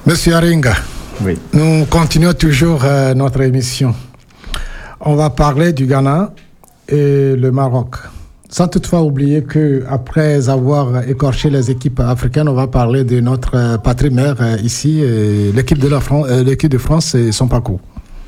Monsieur Aringa, oui. Nous continuons toujours notre émission. On va parler du Ghana et le Maroc. Sans toutefois oublier qu'après avoir écorché les équipes africaines, on va parler de notre patrie mère ici, l'équipe de France et son parcours.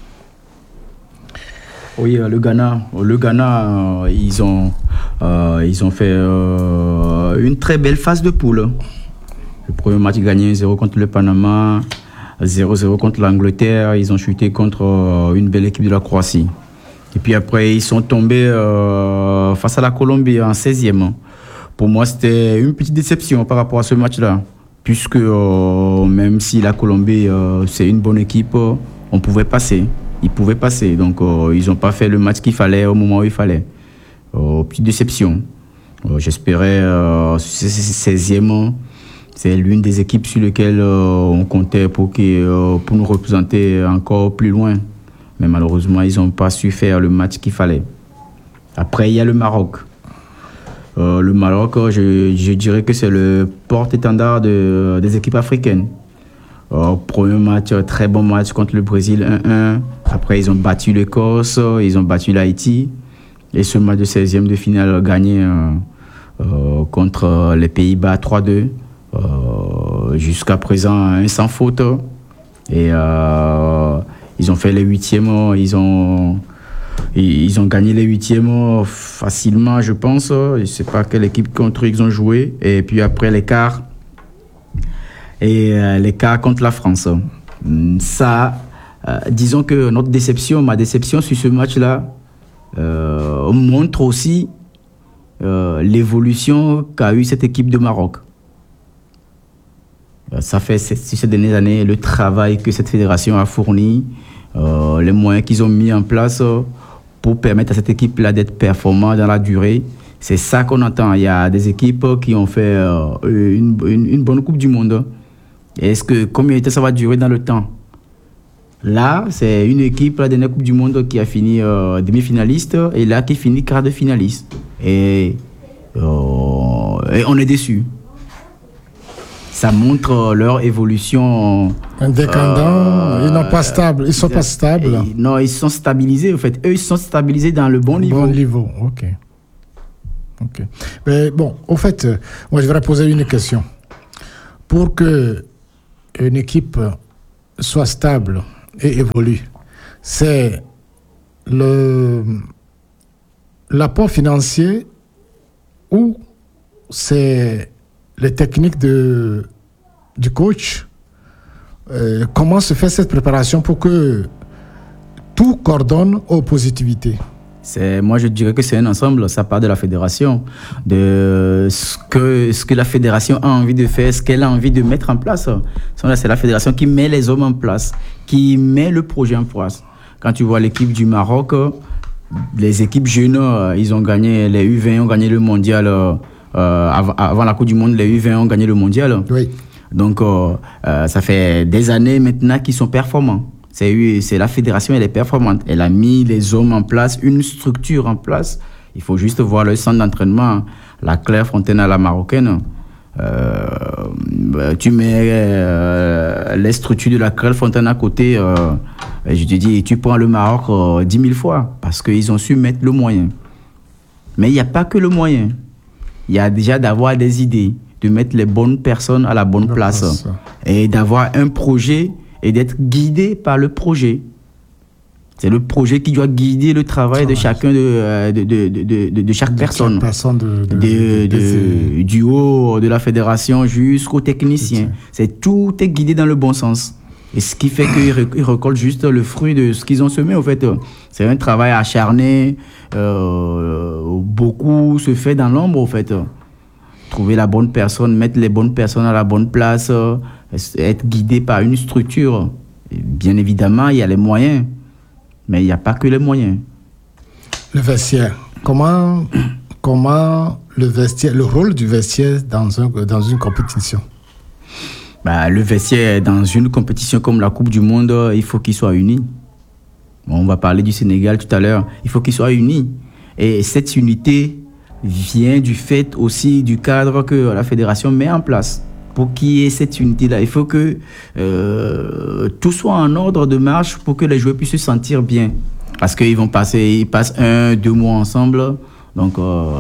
Oui, le Ghana, ils ont fait une très belle phase de poule. Le premier match gagné 1-0 contre le Panama, 0-0 contre l'Angleterre. Ils ont chuté contre une belle équipe de la Croatie. Et puis après, ils sont tombés face à la Colombie en 16e. Pour moi, c'était une petite déception par rapport à ce match-là. Puisque même si la Colombie, c'est une bonne équipe, on pouvait passer. Ils pouvaient passer. Donc, ils n'ont pas fait le match qu'il fallait au moment où il fallait. Petite déception. J'espérais 16e. C'est l'une des équipes sur lesquelles on comptait pour nous représenter encore plus loin. Mais malheureusement, ils n'ont pas su faire le match qu'il fallait. Après, il y a le Maroc. Le Maroc, je dirais que c'est le porte-étendard des équipes africaines. Premier match, très bon match contre le Brésil, 1-1. Après, ils ont battu l'Écosse, ils ont battu l'Haïti. Et ce match de 16e de finale gagné contre les Pays-Bas 3-2. Jusqu'à présent, un sans faute. Et ils ont fait les 8e. Ils ont gagné les 8e facilement, je pense. Je ne sais pas quelle équipe contre ils ont joué. Et puis après, les quarts. Et les quarts contre la France. Ça, disons que ma déception sur ce match-là montre aussi l'évolution qu'a eu cette équipe de Maroc. Ça fait ces dernières années le travail que cette fédération a fourni, les moyens qu'ils ont mis en place pour permettre à cette équipe-là d'être performante dans la durée. C'est ça qu'on entend. Il y a des équipes qui ont fait une bonne Coupe du Monde. Est-ce que combien de temps ça va durer dans le temps? Là, c'est une équipe, la dernière Coupe du Monde, qui a fini demi-finaliste et là qui finit quart de finaliste. Et on est déçus. Ça montre leur évolution. Indépendants, ils n'ont pas stable, ils sont pas stables. Non, ils sont stabilisés en fait. Eux, ils sont stabilisés dans le bon niveau. Bon niveau, ok. Mais bon, au fait, moi je voudrais poser une question. Pour que une équipe soit stable et évolue, c'est l'apport financier ou c'est les techniques du coach? Comment se fait cette préparation pour que tout coordonne aux positivités? Moi, je dirais que c'est un ensemble. Ça part de la fédération, de ce que la fédération a envie de faire, ce qu'elle a envie de mettre en place. C'est la fédération qui met les hommes en place, qui met le projet en place. Quand tu vois l'équipe du Maroc, les équipes jeunes, ils ont gagné, les U20 ont gagné le mondial. Avant la Coupe du Monde, les U20 ont gagné le mondial. Oui. Donc, ça fait des années maintenant qu'ils sont performants. C'est la fédération, elle est performante. Elle a mis les hommes en place, une structure en place. Il faut juste voir le centre d'entraînement, la Clairefontaine à la marocaine. Tu mets les structures de la Clairefontaine à côté. Je te dis, tu prends le Maroc 10 000 fois parce qu'ils ont su mettre le moyen. Mais il n'y a pas que le moyen. Il y a déjà d'avoir des idées, de mettre les bonnes personnes à la bonne place et d'avoir un projet et d'être guidé par le projet. C'est le projet qui doit guider le travail de chacun de chaque personne. Du haut de la fédération jusqu'au technicien. Tout est guidé dans le bon sens. Et ce qui fait qu'ils récoltent juste le fruit de ce qu'ils ont semé, en fait. C'est un travail acharné. Beaucoup se fait dans l'ombre, en fait. Trouver la bonne personne, mettre les bonnes personnes à la bonne place, être guidé par une structure. Et bien évidemment, il y a les moyens. Mais il n'y a pas que les moyens. Le vestiaire. Comment le rôle du vestiaire dans une compétition? Le vestiaire, dans une compétition comme la Coupe du Monde, il faut qu'il soit uni. On va parler du Sénégal tout à l'heure. Il faut qu'il soit uni. Et cette unité vient du fait aussi du cadre que la fédération met en place. pour qu'il y ait cette unité-là. Il faut que tout soit en ordre de marche pour que les joueurs puissent se sentir bien. Parce qu'ils passent 1-2 mois ensemble. Donc,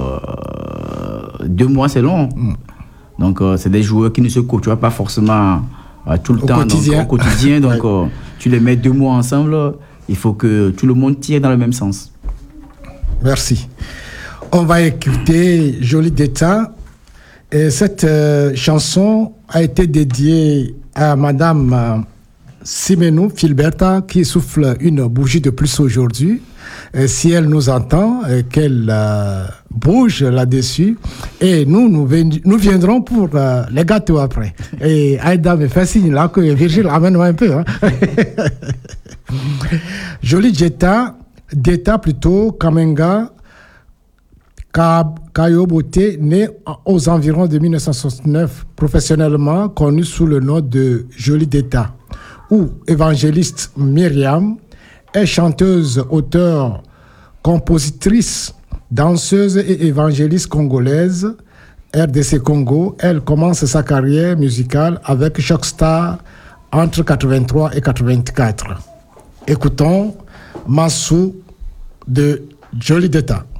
2 mois, c'est long. Donc, c'est des joueurs qui ne se côtoient pas forcément tout le temps. Quotidien. Au quotidien. Donc, tu les mets 2 mois ensemble. Il faut que tout le monde tire dans le même sens. Merci. On va écouter Jolie d'État. Et cette chanson a été dédiée à Madame Simenou Filberta qui souffle une bougie de plus aujourd'hui. Et si elle nous entend, qu'elle bouge là-dessus. Et nous viendrons pour les gâteaux après. Et Aïda me fait signe là que Virgile amène-moi un peu. Hein. Jolie d'État plutôt, Kamenga Kayobote, né aux environs de 1969, professionnellement connu sous le nom de Jolie d'État, ou évangéliste Myriam, est chanteuse, auteure, compositrice, danseuse et évangéliste congolaise, RDC Congo. Elle commence sa carrière musicale avec Shockstar entre 83 et 84. Écoutons Massou de Jolie d'État.